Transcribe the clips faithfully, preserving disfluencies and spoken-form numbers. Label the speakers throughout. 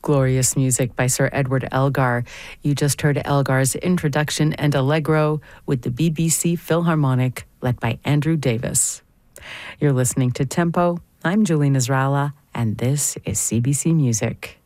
Speaker 1: Glorious music by Sir Edward Elgar. You just heard Elgar's introduction and Allegro with the B B C Philharmonic, led by Andrew Davis. You're listening to Tempo. I'm Julie Nasrallah, and this is C B C Music.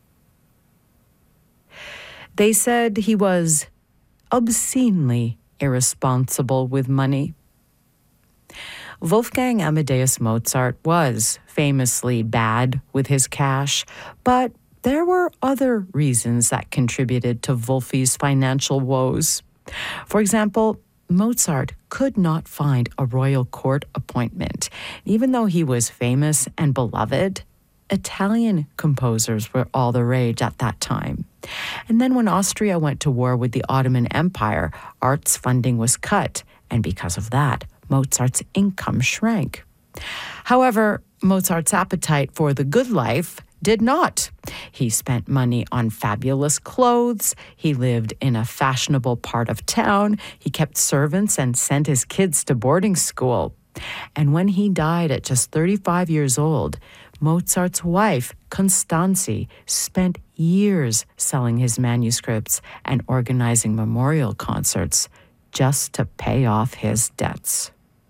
Speaker 1: They said he was obscenely irresponsible with money. Wolfgang Amadeus Mozart was famously bad with his cash, but there were other reasons that contributed to Wolfie's financial woes. For example, Mozart could not find a royal court appointment. Even though he was famous and beloved, Italian composers were all the rage at that time. And then when Austria went to war with the Ottoman Empire, arts funding was cut, and because of that, Mozart's income shrank. However, Mozart's appetite for the good life did not. He spent money on fabulous clothes. He lived in a fashionable part of town. He kept servants and sent his kids to boarding school. And when he died at just thirty-five years old, Mozart's wife, Constanze, spent years selling his manuscripts and organizing memorial concerts just to pay off his debts.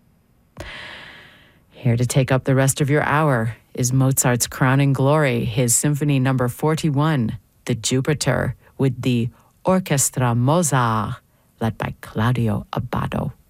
Speaker 1: Here to take up the rest of your hour is Mozart's crowning glory, his Symphony Number forty-one, the Jupiter, with the Orchestra Mozart, led by Claudio Abbado.